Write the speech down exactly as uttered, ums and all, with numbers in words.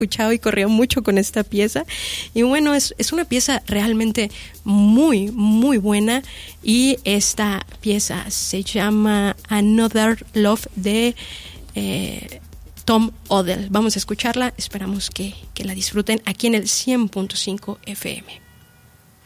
escuchado y corría mucho con esta pieza. Y bueno, es, es una pieza realmente muy, muy buena. Y esta pieza se llama Another Love de eh, Tom Odell. Vamos a escucharla, esperamos que, que la disfruten aquí en el cien punto cinco F M.